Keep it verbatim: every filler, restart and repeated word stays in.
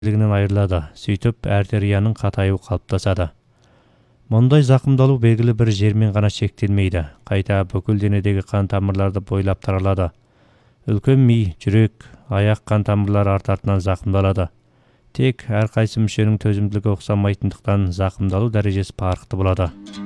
белгілігінен айырылады, сөйтіп артерияның қатаюы қалыптасады. Мұндай зақымдалу белгілі бір жермен ғана шектелмейді, қайта бүкіл денедегі қан тамырларды бойлап таралады. Үлкен ми, жүрек, аяқ қан тамырлары арты-артынан зақымдалады. Тек әрқайсы мүшенің төзімділігі ұқсамайтындықтан зақымдалу дәрежесі farklı болады.